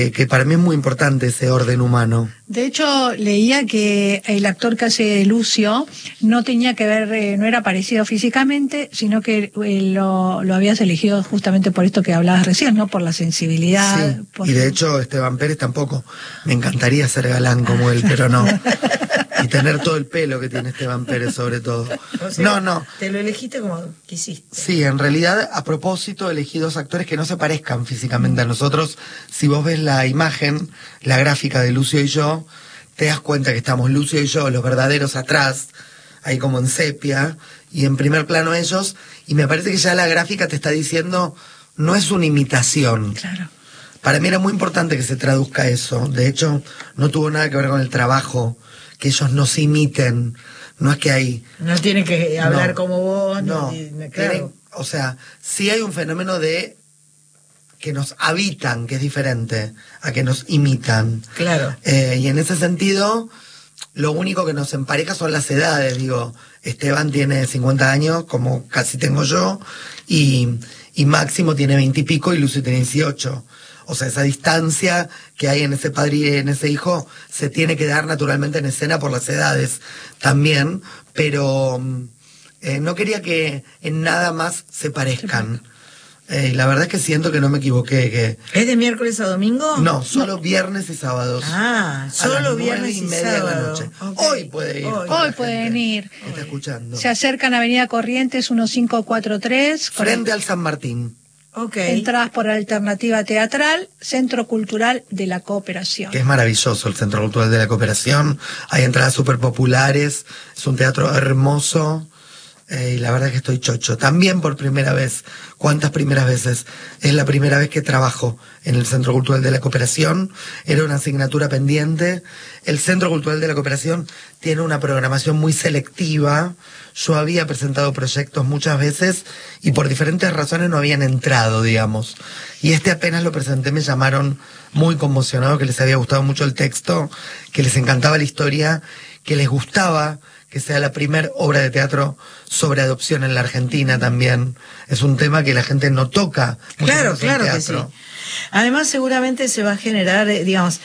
Que para mí es muy importante ese orden humano. De hecho, leía que el actor que hace Lucio no tenía que ver, no era parecido físicamente, sino que lo habías elegido justamente por esto que hablabas recién, ¿no? Por la sensibilidad. Sí, y de hecho Esteban Pérez tampoco. Me encantaría ser galán como él, pero no. Y tener todo el pelo que tiene Esteban Pérez, sobre todo. O sea, No. Te lo elegiste como quisiste. Sí, en realidad, a propósito, elegí dos actores que no se parezcan físicamente a nosotros. Si vos ves la imagen, la gráfica de Lucio y yo, te das cuenta que estamos Lucio y yo, los verdaderos atrás, ahí como en sepia, y en primer plano ellos, y me parece que ya la gráfica te está diciendo, no es una imitación. Claro. Para mí era muy importante que se traduzca eso. De hecho, no tuvo nada que ver con el trabajo, que ellos nos imiten. No es que hay... No tiene que hablar No, como vos. No, Claro. o sea, sí hay un fenómeno de que nos habitan, que es diferente a que nos imitan. Claro. Y en ese sentido, lo único que nos empareja son las edades. Digo, Esteban tiene 50 años, como casi tengo yo, y Máximo tiene 20 y pico y Lucio tiene 18. O sea, esa distancia que hay en ese padre y en ese hijo se tiene que dar naturalmente en escena por las edades también, pero no quería que en nada más se parezcan. La verdad es que siento que no me equivoqué. ¿Es de miércoles a domingo? No, solo viernes y sábados. Solo viernes y 9:30 de la sábado. noche. Okay. Hoy puede ir. Hoy pueden ir. Está escuchando. Se acercan a Avenida Corrientes 1543. Frente al San Martín. Okay. Entradas por Alternativa Teatral, Centro Cultural de la Cooperación. Que es maravilloso el Centro Cultural de la Cooperación. Hay entradas súper populares. Es un teatro hermoso. Y la verdad es que estoy chocho. También por primera vez. ¿Cuántas primeras veces? Es la primera vez que trabajo en el Centro Cultural de la Cooperación. Era una asignatura pendiente. El Centro Cultural de la Cooperación tiene una programación muy selectiva. Yo había presentado proyectos muchas veces y por diferentes razones no habían entrado, digamos. Y apenas lo presenté, me llamaron muy conmocionados, que les había gustado mucho el texto, que les encantaba la historia, que les gustaba que sea la primer obra de teatro sobre adopción en la Argentina también. Es un tema que la gente no toca. Claro que sí. Además, seguramente se va a generar, digamos,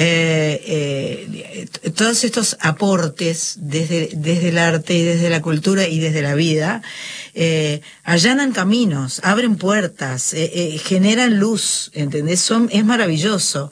todos estos aportes desde el arte y desde la cultura y desde la vida, allanan caminos, abren puertas, generan luz, ¿entendés? Es maravilloso.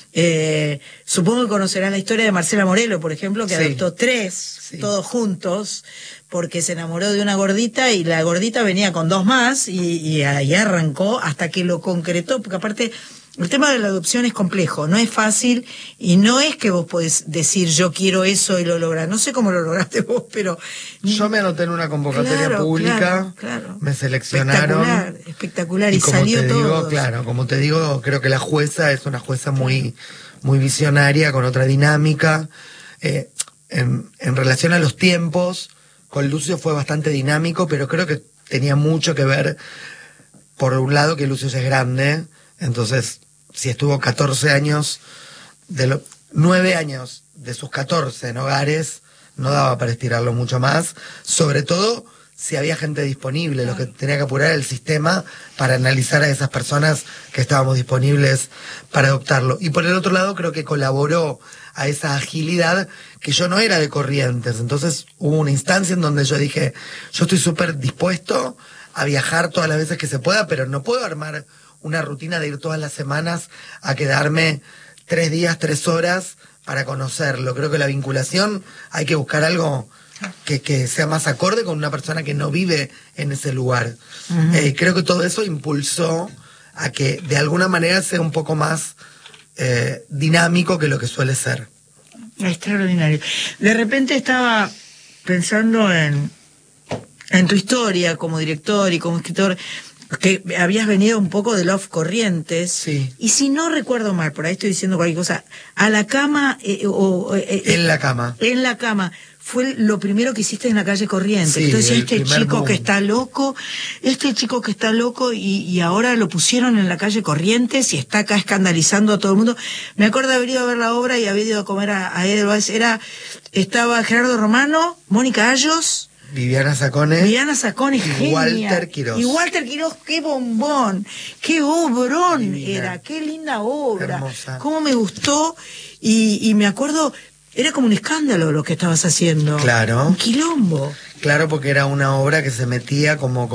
Supongo que conocerás la historia de Marcela Morelo, por ejemplo, que adoptó 3, todos juntos, porque se enamoró de una gordita y la gordita venía con 2 más y ahí arrancó hasta que lo concretó, porque aparte el tema de la adopción es complejo, no es fácil y no es que vos podés decir yo quiero eso y lo lográs. No sé cómo lo lograste vos, pero... Yo me anoté en una convocatoria pública, claro. Me seleccionaron. Espectacular, y salió todo. Claro, como te digo, creo que la jueza es una jueza muy visionaria, con otra dinámica. En relación a los tiempos, con Lucio fue bastante dinámico, pero creo que tenía mucho que ver, por un lado, que Lucio ya es grande, entonces, si estuvo 14 años, 9 años de sus 14 en hogares, no daba para estirarlo mucho más, sobre todo si había gente disponible. Lo que tenía que apurar era el sistema para analizar a esas personas que estábamos disponibles para adoptarlo. Y por el otro lado, creo que colaboró a esa agilidad que yo no era de Corrientes. Entonces hubo una instancia en donde yo dije, yo estoy súper dispuesto a viajar todas las veces que se pueda, pero no puedo armar una rutina de ir todas las semanas a quedarme 3 días, 3 horas para conocerlo. Creo que la vinculación hay que buscar algo que sea más acorde con una persona que no vive en ese lugar. Creo que todo eso impulsó a que de alguna manera sea un poco más dinámico que lo que suele ser. Extraordinario. De repente estaba pensando en tu historia como director y como escritor, que habías venido un poco de Love Corrientes. Sí. Y si no recuerdo mal, por ahí estoy diciendo cualquier cosa, a la cama... en la cama. En la cama. Fue lo primero que hiciste en la calle Corrientes. Sí, entonces este chico que está loco, y ahora lo pusieron en la calle Corrientes y está acá escandalizando a todo el mundo. Me acuerdo de haber ido a ver la obra y haber ido a comer a Edelweiss. Estaba Gerardo Romano, Mónica Ayos, Viviana Sacone. Viviana Sacone, genia. Walter Quirós. Y Walter Quirós, qué bombón, qué obrón Divina. era, qué linda obra. Hermosa. Cómo me gustó, y me acuerdo, era como un escándalo lo que estabas haciendo. Claro. Un quilombo. Claro, porque era una obra que se metía como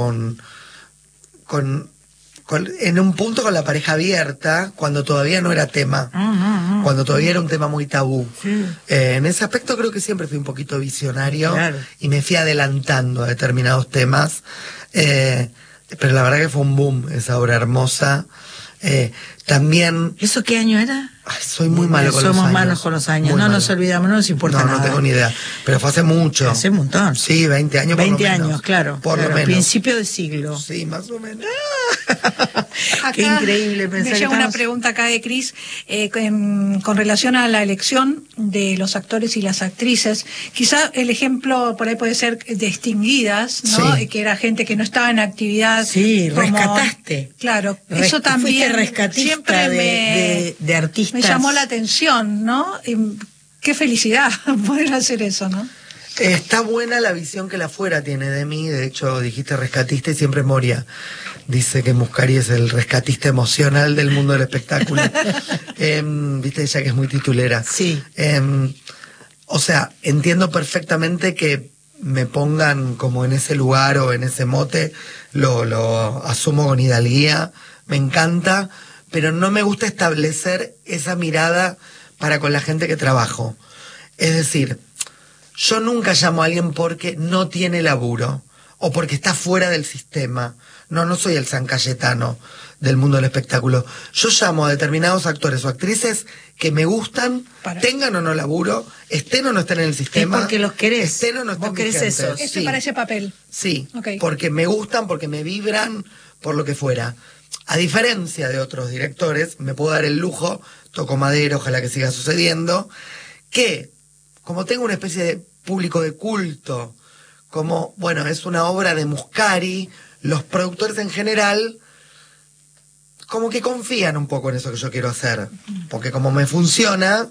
en un punto con la pareja abierta, cuando todavía no era tema, cuando todavía era un tema muy tabú. Sí. En ese aspecto creo que siempre fui un poquito visionario, Claro. y me fui adelantando a determinados temas, pero la verdad que fue un boom esa obra hermosa. También... ¿Eso qué año era? Ay, soy muy malo con los años. Somos malos con los años, Muy no malo. nos olvidamos, no nos importa No, nada. no tengo ni idea, pero fue hace mucho. Hace un montón. Sí, 20 años por 20 lo menos. años, claro. Por claro, lo menos. Principio de siglo. Sí, más o menos. Qué increíble pensar Me que llega una estamos- pregunta acá de Cris con relación a la elección de los actores y las actrices. Quizá el ejemplo por ahí puede ser de Extinguidas, ¿no? Sí. Que era gente que no estaba en actividad. Sí, como- rescataste. Claro, eso también Fuiste rescatista siempre de artistas. me llamó la atención, ¿no? Y qué felicidad poder hacer eso, ¿no? Está buena la visión que la fuera tiene de mí. De hecho, dijiste rescatista y siempre Moria dice que Muscari es el rescatista emocional del mundo del espectáculo. Viste ella que es muy titulera. Sí. O sea, entiendo perfectamente que me pongan como en ese lugar o en ese mote, lo asumo con hidalguía, me encanta, pero no me gusta establecer esa mirada para con la gente que trabajo. Es decir, yo nunca llamo a alguien porque no tiene laburo o porque está fuera del sistema. No soy el San Cayetano del mundo del espectáculo. Yo llamo a determinados actores o actrices que me gustan, tengan o no laburo, estén o no estén en el sistema. Es porque los querés. Estén o no estén Vos querés vigentes. esos. Ese Sí. para ese papel. Sí, Ok. porque me gustan, porque me vibran, por lo que fuera. A diferencia de otros directores, me puedo dar el lujo, toco madera, ojalá que siga sucediendo, que como tengo una especie de público de culto, como, bueno, es una obra de Muscari, los productores en general como que confían un poco en eso que yo quiero hacer, porque como me funciona,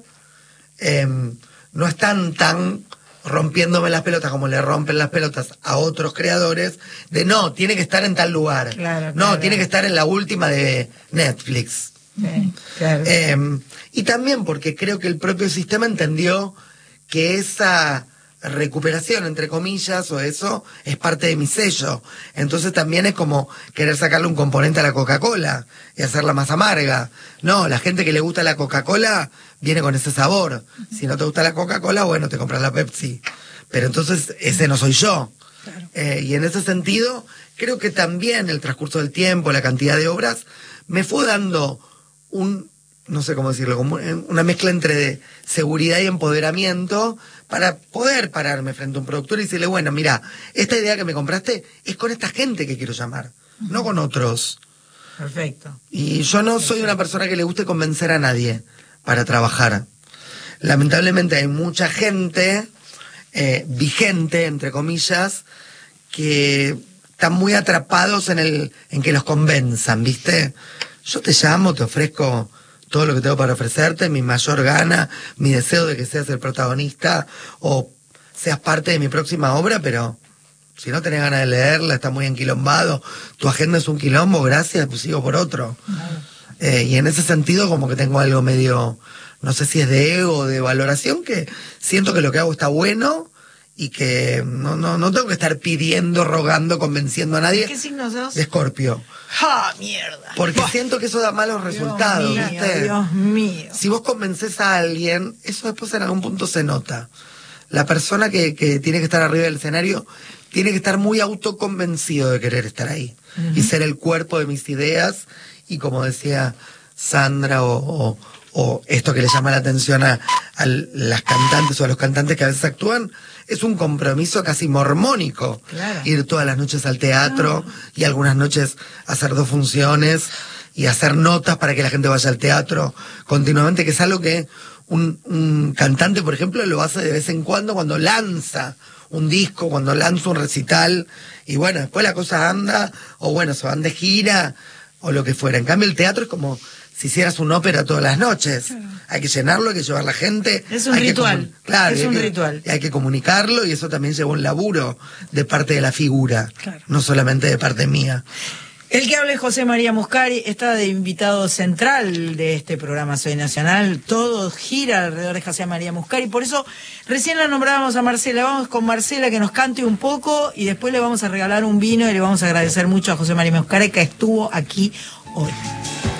no están tan rompiéndome las pelotas como le rompen las pelotas a otros creadores, de no, tiene que estar en tal lugar, Claro, no, claro. tiene que estar en la última de Netflix. Claro. Y también porque creo que el propio sistema entendió que esa recuperación, entre comillas, o eso, es parte de mi sello. Entonces también es como querer sacarle un componente a la Coca-Cola y hacerla más amarga. No, la gente que le gusta la Coca-Cola viene con ese sabor. Si no te gusta la Coca-Cola, bueno, te compras la Pepsi. Pero entonces ese no soy yo. Claro. Y en ese sentido, creo que también el transcurso del tiempo, la cantidad de obras, me fue dando no sé cómo decirlo, como una mezcla entre seguridad y empoderamiento para poder pararme frente a un productor y decirle, bueno, mira, esta idea que me compraste es con esta gente que quiero llamar, no con otros. Perfecto. Y yo no soy una persona que le guste convencer a nadie para trabajar. Lamentablemente hay mucha gente vigente, entre comillas, que están muy atrapados en que los convenzan, ¿viste? Yo te llamo, te ofrezco todo lo que tengo para ofrecerte, mi mayor gana, mi deseo de que seas el protagonista o seas parte de mi próxima obra, pero si no tenés ganas de leerla, está muy enquilombado, tu agenda es un quilombo, gracias, pues sigo por otro. Y en ese sentido como que tengo algo medio, no sé si es de ego o de valoración, que siento que lo que hago está bueno y que no tengo que estar pidiendo, rogando, convenciendo a nadie. ¿Qué signo sos? De Escorpio. ¡Ja, mierda! Porque siento que eso da malos resultados, Dios mío, ¿viste? Dios mío. Si vos convences a alguien, eso después en algún punto se nota. La persona que tiene que estar arriba del escenario tiene que estar muy autoconvencido de querer estar ahí. Y ser el cuerpo de mis ideas. Y como decía Sandra, o esto que le llama la atención a las cantantes o a los cantantes que a veces actúan, es un compromiso casi mormónico. Claro. Ir todas las noches al teatro y algunas noches hacer 2 funciones y hacer notas para que la gente vaya al teatro continuamente, que es algo que un cantante, por ejemplo, lo hace de vez en cuando lanza un disco, cuando lanza un recital, y bueno, después la cosa anda, o bueno, se van de gira, o lo que fuera. En cambio, el teatro es como si hicieras una ópera todas las noches. hay que llenarlo, hay que llevar la gente. Es un ritual. Claro, es un ritual. Y hay que comunicarlo, y eso también lleva un laburo de parte de la figura, claro, no solamente de parte mía. El que habla es José María Muscari, está de invitado central de este programa Soy Nacional. Todo gira alrededor de José María Muscari. Por eso recién la nombrábamos a Marcela. Vamos con Marcela que nos cante un poco y después le vamos a regalar un vino y le vamos a agradecer mucho a José María Muscari que estuvo aquí hoy.